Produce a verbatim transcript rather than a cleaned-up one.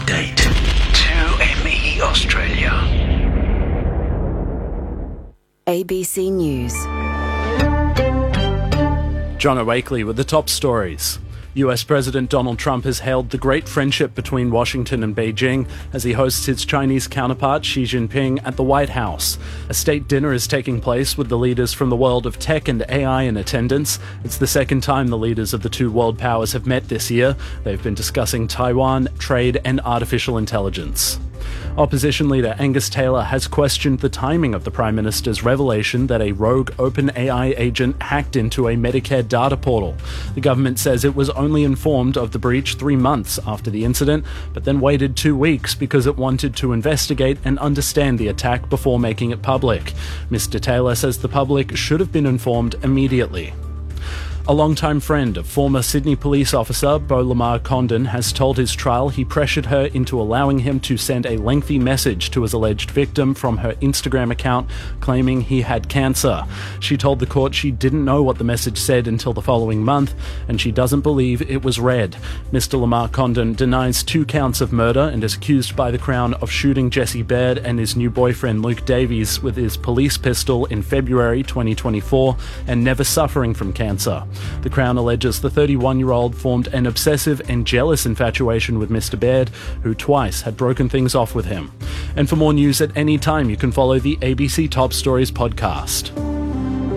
update. two M E Australia. A B C News. John O'Wakely with the top stories. U S President Donald Trump has hailed the great friendship between Washington and Beijing as he hosts his Chinese counterpart Xi Jinping at the White House. A state dinner is taking place with the leaders from the world of tech and A I in attendance. It's the second time the leaders of the two world powers have met this year. They've been discussing Taiwan, trade and artificial intelligence. Opposition leader Angus Taylor has questioned the timing of the Prime Minister's revelation that a rogue OpenAI agent hacked into a Medicare data portal. The government says it was only informed of the breach three months after the incident, but then waited two weeks because it wanted to investigate and understand the attack before making it public. Mister Taylor says the public should have been informed immediately. A longtime friend of former Sydney police officer Beau Lamar Condon has told his trial he pressured her into allowing him to send a lengthy message to his alleged victim from her Instagram account claiming he had cancer. She told the court she didn't know what the message said until the following month, and she doesn't believe it was read. Mister Lamar Condon denies two counts of murder and is accused by the Crown of shooting Jesse Baird and his new boyfriend Luke Davies with his police pistol in February twenty twenty-four and never suffering from cancer. The Crown alleges the thirty-one-year-old formed an obsessive and jealous infatuation with Mister Baird, who twice had broken things off with him. And for more news at any time, you can follow the A B C Top Stories podcast.